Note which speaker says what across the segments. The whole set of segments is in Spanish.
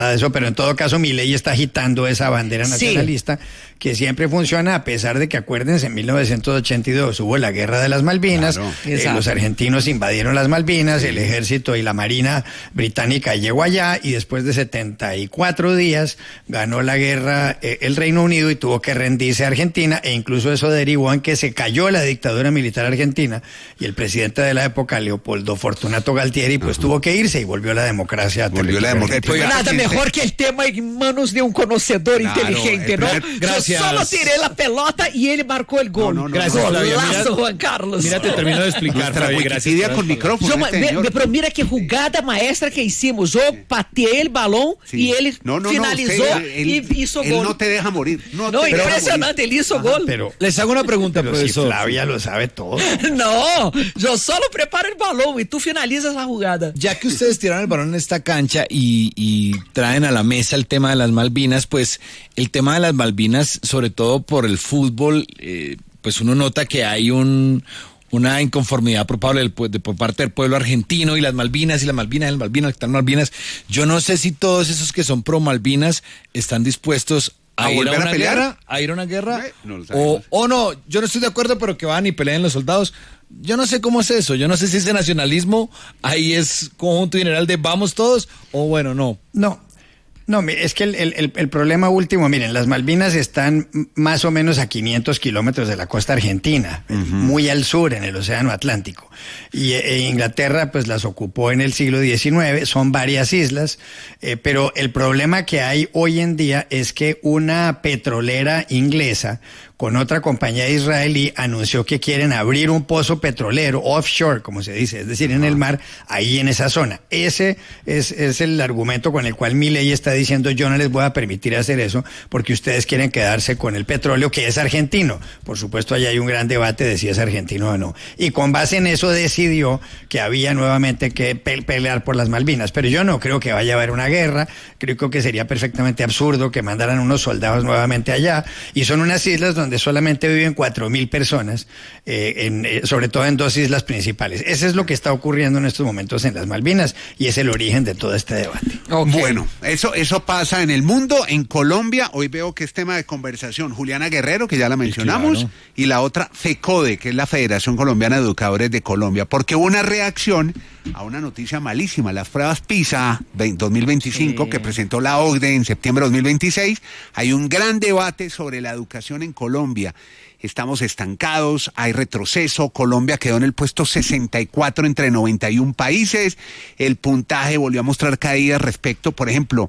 Speaker 1: de eso, pero en todo caso Milei está agitando esa bandera nacionalista que siempre funciona, a pesar de que, acuérdense, en 1982 hubo la guerra de las Malvinas, los argentinos invadieron las Malvinas, el ejército y la marina británica llegó allá y después de 74 días ganó la guerra el Reino Unido y tuvo que rendirse a Argentina, e incluso eso derivó en que se cayó la dictadura militar argentina y el presidente de la época, Leopoldo Fortunato Galtieri, pues tuvo que irse y volvió la democracia.
Speaker 2: Nada mejor que el tema en manos de un conocedor inteligente, ¿no?
Speaker 3: Gracias.
Speaker 2: Yo solo tiré la pelota y él marcó el gol.
Speaker 3: Gracias, Flavia.
Speaker 2: Golazo, Juan Carlos.
Speaker 3: Mira, te termino de explicar, Flavia. Gracias.
Speaker 4: Con micrófono.
Speaker 2: Pero mira qué jugada maestra que hicimos. Yo pateé el balón y él finalizó y hizo gol.
Speaker 4: Él no te deja morir.
Speaker 2: Impresionante, él hizo gol.
Speaker 1: Pero
Speaker 3: les hago una pregunta,
Speaker 1: pero
Speaker 3: profesor.
Speaker 1: Si Flavia lo sabe todo.
Speaker 2: No, yo solo preparo el balón y tú finalizas la jugada.
Speaker 3: Ya que ustedes tiraron el balón en esta cancha y traen a la mesa el tema de las Malvinas, pues el tema de las Malvinas, sobre todo por el fútbol, pues uno nota que hay una inconformidad por parte del pueblo argentino y las Malvinas, Yo no sé si todos esos que son pro Malvinas están dispuestos a ir a una guerra, o no, yo no estoy de acuerdo, pero que van y peleen los soldados. Yo no sé cómo es eso, yo no sé si ese nacionalismo ahí es conjunto general de vamos todos, o bueno, no.
Speaker 1: No, es que el problema último, miren, las Malvinas están más o menos a 500 kilómetros de la costa argentina, muy al sur, en el Océano Atlántico. Y Inglaterra, pues, las ocupó en el siglo XIX, son varias islas, pero el problema que hay hoy en día es que una petrolera inglesa con otra compañía israelí anunció que quieren abrir un pozo petrolero offshore, como se dice, es decir, en el mar, ahí en esa zona. Ese es el argumento con el cual Milei está diciendo: yo no les voy a permitir hacer eso porque ustedes quieren quedarse con el petróleo que es argentino. Por supuesto, allá hay un gran debate de si es argentino o no. Y con base en eso decidió que había nuevamente que pelear por las Malvinas. Pero yo no creo que vaya a haber una guerra, creo que sería perfectamente absurdo que mandaran unos soldados nuevamente allá, y son unas islas donde solamente viven 4.000 personas, sobre todo en dos islas principales. Eso es lo que está ocurriendo en estos momentos en las Malvinas y es el origen de todo este debate.
Speaker 4: Bueno, eso pasa en el mundo. En Colombia, hoy veo que es tema de conversación Juliana Guerrero, que ya la mencionamos, claro, y la otra FECODE, que es la Federación Colombiana de Educadores de Colombia, porque hubo una reacción a una noticia malísima, las pruebas PISA 2025 que presentó la OCDE en septiembre de 2026. Hay un gran debate sobre la educación en Colombia. Estamos estancados, hay retroceso. Colombia quedó en el puesto 64 entre 91 países. El puntaje volvió a mostrar caídas respecto, por ejemplo,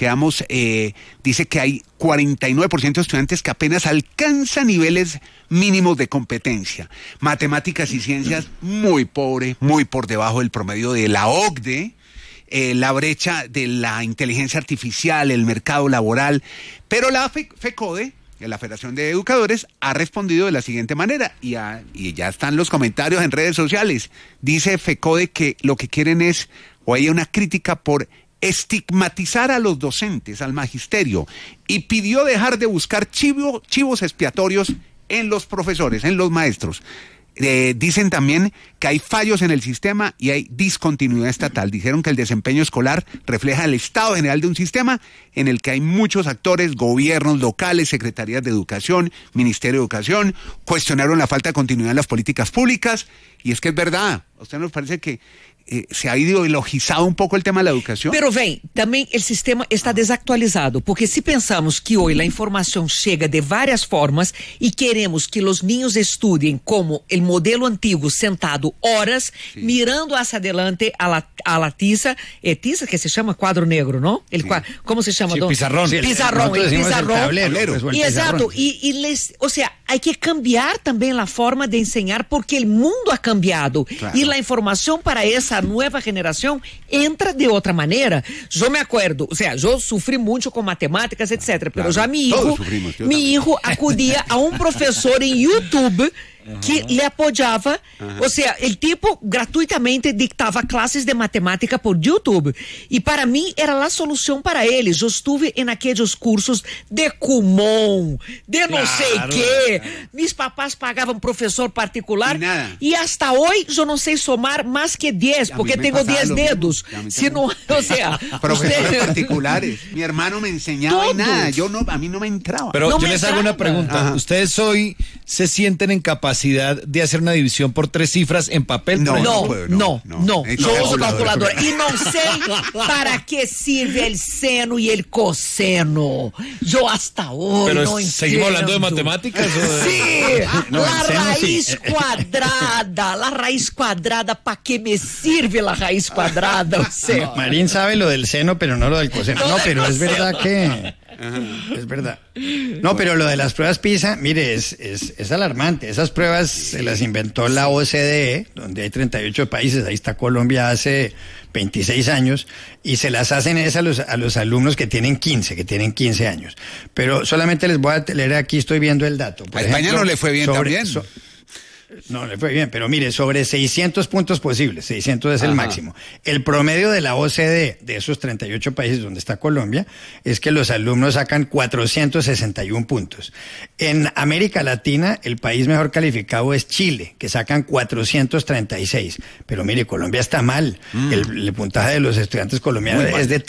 Speaker 4: dice que hay 49% de estudiantes que apenas alcanzan niveles mínimos de competencia. Matemáticas y ciencias muy pobre, muy por debajo del promedio de la OCDE. La brecha de la inteligencia artificial, el mercado laboral. Pero la FECODE, la Federación de Educadores, ha respondido de la siguiente manera, y ya están los comentarios en redes sociales. Dice FECODE que lo que quieren es, o hay una crítica por estigmatizar a los docentes, al magisterio, y pidió dejar de buscar chivos expiatorios en los profesores, en los maestros. Dicen también que hay fallos en el sistema y hay discontinuidad estatal. Dijeron que el desempeño escolar refleja el estado general de un sistema en el que hay muchos actores, gobiernos locales, secretarías de educación, Ministerio de Educación. Cuestionaron la falta de continuidad en las políticas públicas, y es que es verdad. ¿A usted nos parece que se ha ideologizado un poco el tema de la educación?
Speaker 2: Pero vem, também o sistema está desactualizado, porque se pensamos que hoje a informação chega de várias formas e queremos que os niños estudiem como o modelo antigo, sentado horas, mirando hacia adelante a la tiza, tiza que se chama quadro negro, não? Como se chama?
Speaker 3: Pizarrón.
Speaker 2: Pizarrón,
Speaker 1: tablero.
Speaker 2: Exato, o sea, hay que cambiar também a forma de enseñar porque o mundo ha cambiado, claro, e a informação para essa nueva generación entra de otra manera. Yo me acuerdo, o sea, yo sufrí mucho con matemáticas, etcétera, pero claro, ya mi hijo acudía a un profesor en YouTube que le apoyaba, o sea, el tipo gratuitamente dictaba clases de matemática por YouTube, y para mí era la solución para ellos. Yo estuve en aquellos cursos de Kumon, de no sé qué, mis papás pagaban profesor particular, y hasta hoy yo no sé sumar más que 10, porque tengo 10 dedos, si no, o sea,
Speaker 4: profesores particulares, mi hermano me enseñaba y nada, a mí no me entraba.
Speaker 3: Pero
Speaker 2: no
Speaker 3: yo les hago una pregunta. ¿Ustedes hoy se sienten en capacidad de hacer una división por 3 cifras en papel?
Speaker 2: No.
Speaker 4: No.
Speaker 2: Yo uso calculadora. Y no sé para qué sirve el seno y el coseno. Yo hasta hoy
Speaker 3: Pero
Speaker 2: no
Speaker 3: ¿seguimos
Speaker 2: entiendo.
Speaker 3: hablando de matemáticas?
Speaker 2: Sí,
Speaker 1: No,
Speaker 2: la
Speaker 1: el seno
Speaker 2: raíz
Speaker 1: sí.
Speaker 2: cuadrada. La raíz cuadrada, ¿para qué me sirve la raíz cuadrada? O sea,
Speaker 1: Marín sabe lo del seno, pero no lo del coseno. No, pero es verdad que... Es verdad. No, pero lo de las pruebas PISA, mire, es alarmante. Esas pruebas se las inventó la OCDE, donde hay 38 países, ahí está Colombia hace 26 años, y se las hacen a los alumnos que tienen 15 años. Pero solamente les voy a leer aquí, estoy viendo el dato.
Speaker 4: A España no le fue bien también.
Speaker 1: No le fue bien, pero mire, sobre 600 puntos posibles, 600 es el máximo. El promedio de la OCDE, de esos 38 países donde está Colombia, es que los alumnos sacan 461 puntos. En América Latina, el país mejor calificado es Chile, que sacan 436. Pero mire, Colombia está mal. El puntaje de los estudiantes colombianos es de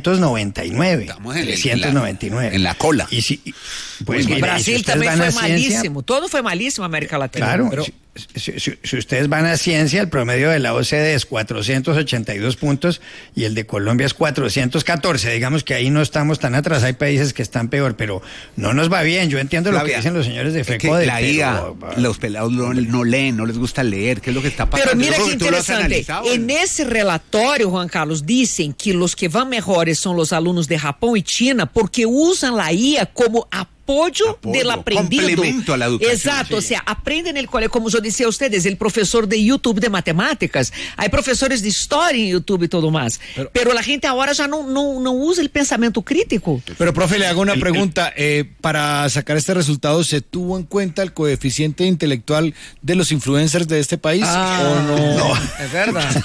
Speaker 1: 399.
Speaker 4: Estamos
Speaker 1: 399.
Speaker 4: en la cola.
Speaker 1: Y pues mire,
Speaker 2: Brasil
Speaker 1: si ustedes
Speaker 2: también
Speaker 1: van
Speaker 2: fue
Speaker 1: a ciencia,
Speaker 2: malísimo. Todo fue malísimo en América Latina.
Speaker 1: Claro,
Speaker 2: Pero
Speaker 1: si ustedes van a ciencia, el promedio de la OCDE es 482 puntos y el de Colombia es 414. Digamos que ahí no estamos tan atrás, hay países que están peor, pero no nos va bien. Yo entiendo lo que dicen los señores de FECODE.
Speaker 4: La IA, los pelados no leen, no les gusta leer, ¿qué es lo que está pasando?
Speaker 2: Pero mira
Speaker 4: Yo
Speaker 2: que
Speaker 4: creo que tú lo has
Speaker 2: interesante,
Speaker 4: analizado.
Speaker 2: en ese relatorio, Juan Carlos, dicen que los que van mejores son los alumnos de Japón y China porque usan la IA como apoyo del aprendido.
Speaker 4: Complemento a la educación.
Speaker 2: Exacto, o sea, aprenden el colegio, como yo decía a ustedes, el profesor de YouTube de matemáticas, hay profesores de historia en YouTube y todo más, pero la gente ahora ya no usa el pensamiento crítico.
Speaker 3: Pero, profe, le hago una pregunta. Para sacar este resultado, ¿se tuvo en cuenta el coeficiente intelectual de los influencers de este país o no?
Speaker 1: No.
Speaker 2: Es verdad.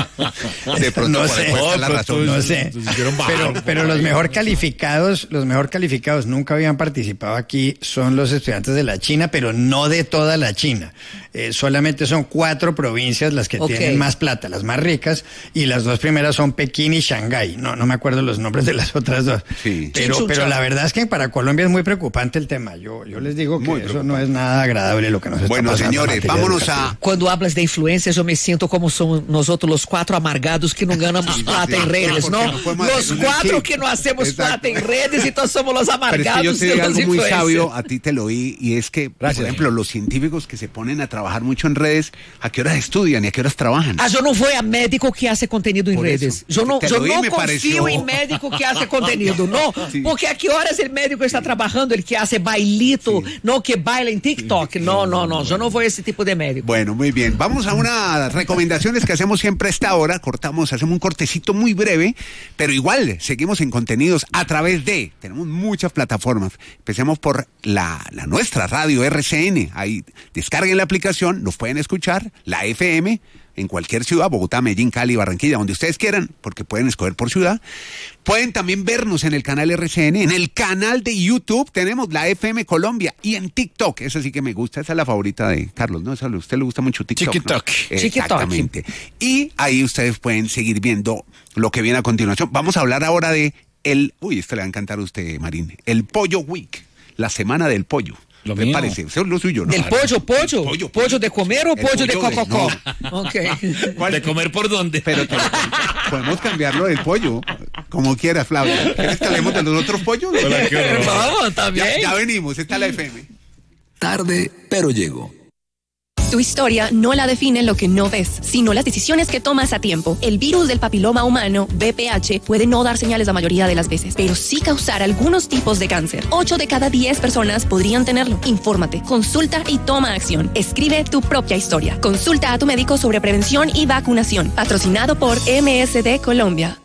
Speaker 4: De pronto
Speaker 1: No
Speaker 4: por
Speaker 1: sé.
Speaker 4: ahí puede estar la razón.
Speaker 1: No sé. Pero los mejor calificados nunca habían participado aquí, son los estudiantes de la China, pero no de toda la China. Solamente son 4 provincias las que tienen más plata, las más ricas, y las 2 primeras son Pekín y Shanghái. No me acuerdo los nombres de las otras 2.
Speaker 4: Sí.
Speaker 1: Pero la verdad es que para Colombia es muy preocupante el tema. Yo les digo que eso no es nada agradable lo que nos está pasando.
Speaker 4: Bueno, señores, vámonos a...
Speaker 2: Cuando hablas de influencias, yo me siento como somos nosotros los 4 amargados que no ganamos plata en redes, ¿no? Los 4 que no hacemos plata en redes y todos somos los amargados.
Speaker 4: Pero es que yo
Speaker 2: de
Speaker 4: sé
Speaker 2: los
Speaker 4: algo muy
Speaker 2: influencers.
Speaker 4: sabio, a ti te lo oí, y es que, por ejemplo, los científicos que se ponen a trabajar mucho en redes, ¿a qué horas estudian y a qué horas trabajan?
Speaker 2: Yo no voy a médico que hace contenido en
Speaker 4: Por
Speaker 2: redes.
Speaker 4: eso.
Speaker 2: Yo no
Speaker 4: Te lo oí, me
Speaker 2: confío
Speaker 4: pareció.
Speaker 2: en médico que hace contenido, no.
Speaker 4: Sí.
Speaker 2: Porque a qué horas el médico está trabajando, el que hace bailito, no que baila en TikTok. No. Yo no voy a ese tipo de médico.
Speaker 4: Bueno, muy bien. Vamos a unas recomendaciones que hacemos siempre a esta hora. Hacemos un cortecito muy breve, pero igual seguimos en contenidos a través de... Tenemos muchas plataformas. Empecemos por la nuestra radio RCN. Ahí descarguen la aplicación, nos pueden escuchar, la FM, en cualquier ciudad, Bogotá, Medellín, Cali, Barranquilla, donde ustedes quieran, porque pueden escoger por ciudad. Pueden también vernos en el canal RCN, en el canal de YouTube tenemos la FM Colombia y en TikTok. Esa sí que me gusta, esa es la favorita de Carlos, ¿no? Esa a usted le gusta mucho TikTok,
Speaker 3: TikTok.
Speaker 4: ¿no? Exactamente. Y ahí ustedes pueden seguir viendo lo que viene a continuación. Vamos a hablar ahora de esto le va a encantar a usted, Marín, el Pollo Week, la semana del pollo.
Speaker 3: Lo
Speaker 4: ¿Qué
Speaker 3: mío.
Speaker 4: parece? Eso es lo suyo, ¿no?
Speaker 2: ¿Del pollo? ¿Pollo de comer o
Speaker 4: El
Speaker 2: pollo de
Speaker 4: pollo de-
Speaker 2: cococó?
Speaker 4: no.
Speaker 2: Ok.
Speaker 4: ¿Cuál?
Speaker 3: ¿De comer por dónde?
Speaker 4: Pero podemos cambiarlo del pollo, como quieras, Flavio. ¿Quieres que hablemos de los otros pollos?
Speaker 3: Hola, qué horror.
Speaker 2: Vamos, también.
Speaker 4: Ya venimos, está la FM.
Speaker 5: Tarde, pero llego.
Speaker 6: Tu historia no la define lo que no ves, sino las decisiones que tomas a tiempo. El virus del papiloma humano, VPH, puede no dar señales la mayoría de las veces, pero sí causar algunos tipos de cáncer. 8 de cada 10 personas podrían tenerlo. Infórmate, consulta y toma acción. Escribe tu propia historia. Consulta a tu médico sobre prevención y vacunación. Patrocinado por MSD Colombia.